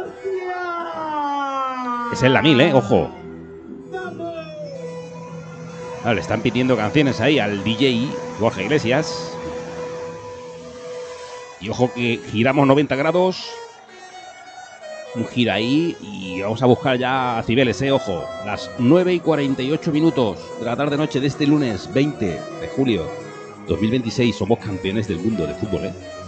Esa es la 1000, ojo. Le están pidiendo canciones ahí al DJ Borja Iglesias. Y ojo que giramos 90 grados. Un gira ahí y vamos a buscar ya a Cibeles, ojo. Las 9:48 de la tarde-noche de este lunes 20 de julio 2026. Somos campeones del mundo de fútbol,